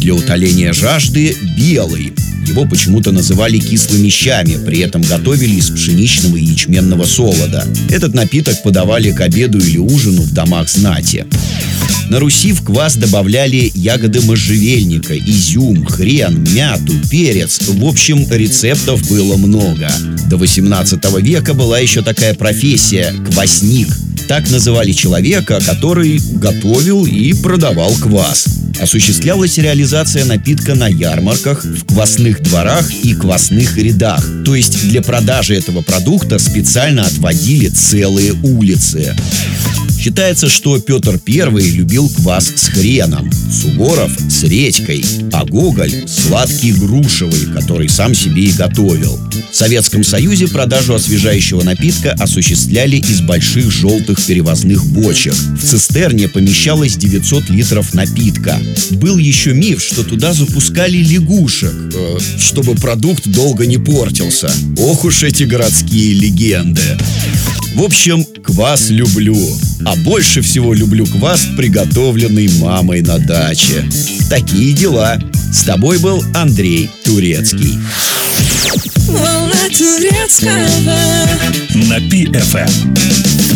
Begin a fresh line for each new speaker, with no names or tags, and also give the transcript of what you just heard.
для утоления жажды белый. Его почему-то называли кислыми щами, при этом готовили из пшеничного и ячменного солода. Этот напиток подавали к обеду или ужину в домах знати. На Руси в квас добавляли ягоды можжевельника, изюм, хрен, мяту, перец. В общем, рецептов было много. До 18 века была еще такая профессия – квасник. Так называли человека, который готовил и продавал квас. Осуществлялась реализация напитка на ярмарках, в квасных дворах и квасных рядах. То есть для продажи этого продукта специально отводили целые улицы. Считается, что Петр I любил квас с хреном, Суворов – с редькой, а Гоголь – сладкий грушевый, который сам себе и готовил. В Советском Союзе продажу освежающего напитка осуществляли из больших желтых перевозных бочек. В цистерне помещалось 900 литров напитка. Был еще миф, что туда запускали лягушек, чтобы продукт долго не портился. Ох уж эти городские легенды. В общем, квас люблю. А больше всего люблю квас, приготовленный мамой на даче. Такие дела. С тобой был Андрей Турецкий.
Волна турецкого
на Пи-ФМ.